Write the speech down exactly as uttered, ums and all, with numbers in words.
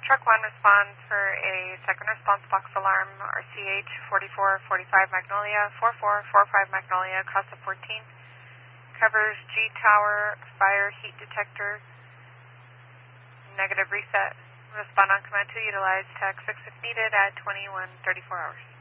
Truck one responds for a second response box alarm, R C H forty-four forty-five Magnolia, four four four five Magnolia, Casa fourteen. Covers G Tower, fire heat detector, negative reset. Respond on command to utilize T A C six if needed at twenty-one thirty-four hours.